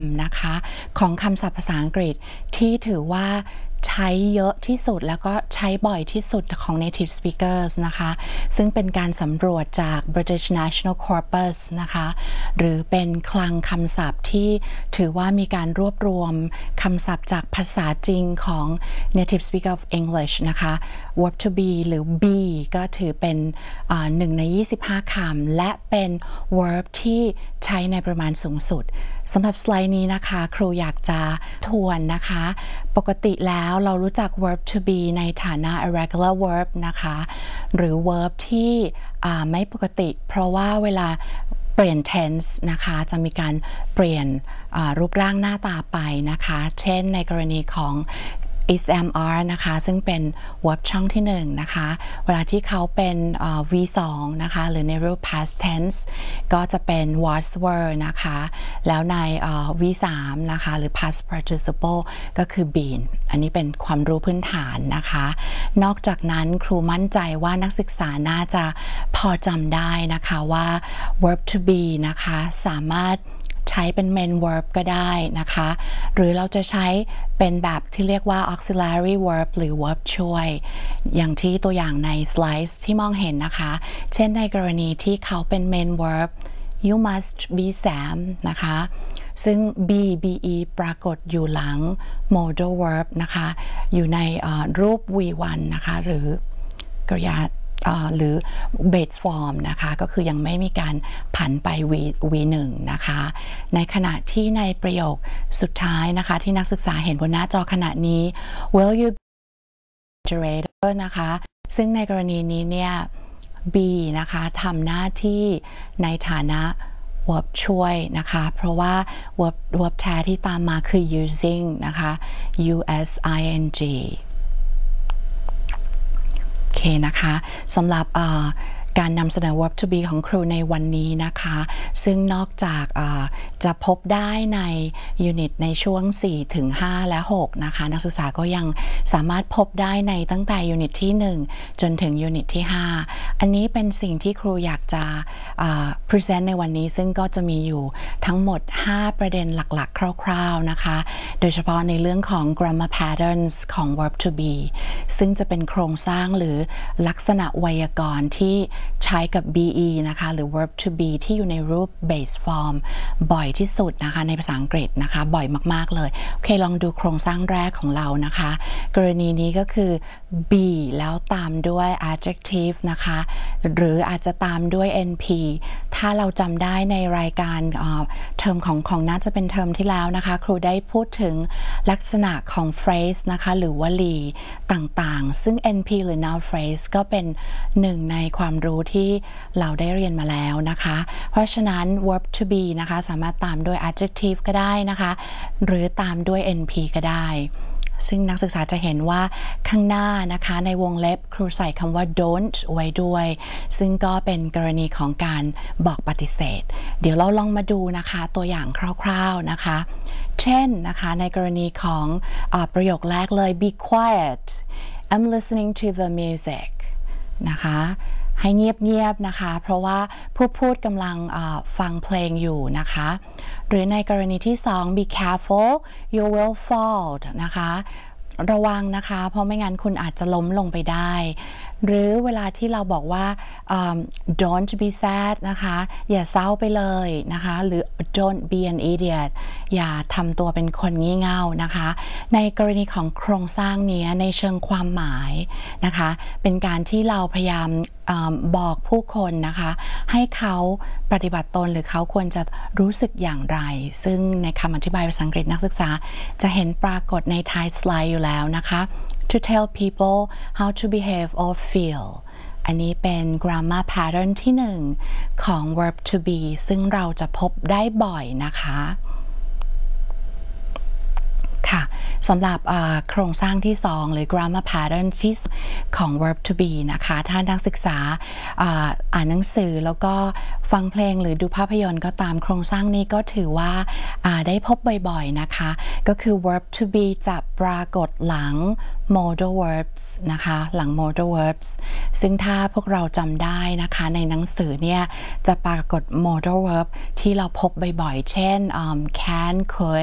นะคะของคำศัพท์ภาษาอังกฤษที่ถือว่าใช้เยอะที่สุดแล้วก็ใช้บ่อยที่สุดของ native speakers นะคะซึ่งเป็นการสำรวจจาก British National Corpus นะคะหรือเป็นคลังคำศัพท์ที่ถือว่ามีการรวบรวมคำศัพท์จากภาษาจริงของ native speaker of English นะคะ verb to be หรือ be ก็ถือเป็น1 ใน 25 คำและเป็น verb ที่ใช้ในประมาณสูงสุดสำหรับสไลด์นี้นะคะครูอยากจะทวนนะคะปกติแล้วเรารู้จัก verb to be ในฐานะ irregular verb นะคะหรือ verb ที่ไม่ปกติเพราะว่าเวลาเปลี่ยน tense นะคะจะมีการเปลี่ยนรูปร่างหน้าตาไปนะคะเช่นในกรณีของ is am are นะคะซึ่งเป็น verb ช่องที่1นะคะเวลาที่เขาเป็น v2 นะคะหรือในรูป past tense ก็จะเป็น was were นะคะแล้วใน v3 นะคะหรือ past participle ก็คือ been อันนี้เป็นความรู้พื้นฐานนะคะนอกจากนั้นครูมั่นใจว่านักศึกษาน่าจะพอจำได้นะคะว่า verb to be นะคะสามารถใช้เป็น main verb ก็ได้นะคะหรือเราจะใช้เป็นแบบที่เรียกว่า auxiliary verb หรือ verb ช่วยอย่างที่ตัวอย่างในสไลด์ที่มองเห็นนะคะเช่นในกรณีที่เขาเป็น main verb you must be Sam นะคะซึ่ง be ปรากฏอยู่หลัง modal verb นะคะอยู่ในรูป v1 นะคะหรือกริยาหรือ base form นะคะก็คือยังไม่มีการผันไป v1 นะคะในขณะที่ในประโยคสุดท้ายนะคะที่นักศึกษาเห็นบนหน้าจอขณะนี้ will you be refrigerator นะคะซึ่งในกรณีนี้เนี่ย be นะคะทำหน้าที่ในฐานะ verb ช่วยนะคะเพราะว่า verb แท้ที่ตามมาคือ using นะคะ usingโอเคนะคะสำหรับการนำเสนอ verb to be ของครูในวันนี้นะคะซึ่งนอกจากจะพบได้ในยูนิตในช่วง 4 ถึง 5 และ 6 นะคะนักศึกษาก็ยังสามารถพบได้ในตั้งแต่ยูนิตที่ 1 จนถึงยูนิตที่ 5 อันนี้เป็นสิ่งที่ครูอยากจะpresent ในวันนี้ซึ่งก็จะมีอยู่ทั้งหมด 5 ประเด็นหลักๆคร่าวๆนะคะโดยเฉพาะในเรื่องของ grammar patterns ของ verb to be ซึ่งจะเป็นโครงสร้างหรือลักษณะไวยากรณ์ที่ใช้กับ be นะคะหรือ verb to be ที่อยู่ในรูป base form บ่อยที่สุดนะคะในภาษาอังกฤษนะคะบ่อยมากๆเลยโอเคลองดูโครงสร้างแรกของเรานะคะกรณีนี้ก็คือ be แล้วตามด้วย adjective นะคะหรืออาจจะตามด้วย np ถ้าเราจำได้ในรายการเทอมของน่าจะเป็นเทอมที่แล้วนะคะครูได้พูดถึงลักษณะของ phrase นะคะหรือวลีต่างๆซึ่ง np หรือ noun phrase ก็เป็นหนึ่งในความรู้ที่เราได้เรียนมาแล้วนะคะเพราะฉะนั้น verb to be นะคะสามารถตามด้วย adjective ก็ได้นะคะหรือตามด้วย np ก็ได้ซึ่งนักศึกษาจะเห็นว่าข้างหน้านะคะในวงเล็บครูใส่คำว่า don't ไว้ด้วยซึ่งก็เป็นกรณีของการบอกปฏิเสธเดี๋ยวเราลองมาดูนะคะตัวอย่างคร่าวๆนะคะเช่นนะคะในกรณีของประโยคแรกเลย be quiet I'm listening to the music นะคะให้เงียบๆนะคะเพราะว่าผู้พูดกำลังฟังเพลงอยู่นะคะหรือในกรณีที่2 be careful you will fall นะคะระวังนะคะเพราะไม่งั้นคุณอาจจะล้มลงไปได้หรือเวลาที่เราบอกว่าdon't be sad นะคะอย่าเศร้าไปเลยนะคะหรือ don't be an idiot อย่าทำตัวเป็นคนงี่เง่านะคะในกรณีของโครงสร้างนี้ในเชิงความหมายนะคะเป็นการที่เราพยายามบอกผู้คนนะคะให้เขาปฏิบัติตนหรือเขาควรจะรู้สึกอย่างไรซึ่งในคำอธิบายภาษาอังกฤษนักศึกษาจะเห็นปรากฏในท้ายสไลด์อยู่แล้วนะคะ to tell people how to behave or feel อันนี้เป็น grammar pattern ที่1ของ verb to be ซึ่งเราจะพบได้บ่อยนะคะค่ะสำหรับโครงสร้างที่2หรือ grammar pattern ที่ของ verb to be นะคะถ้านักศึกษาอ่านหนังสือแล้วก็ฟังเพลงหรือดูภาพยนตร์ก็ตามโครงสร้างนี้ก็ถือว่าได้พบบ่อยๆนะคะก็คือ verb to be จะปรากฏหลัง modal verbs นะคะหลัง modal verbs ซึ่งถ้าพวกเราจำได้นะคะในหนังสือเนี่ยจะปรากฏ modal verb ที่เราพบบ่อยๆเช่นcan could